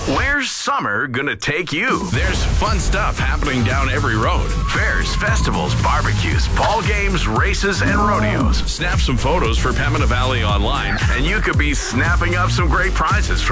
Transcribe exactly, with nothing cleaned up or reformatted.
Where's summer gonna take you? There's fun stuff happening down every road. Fairs, festivals, barbecues, ball games, races, and rodeos. Snap some photos for Pembina Valley Online, and you could be snapping up some great prizes from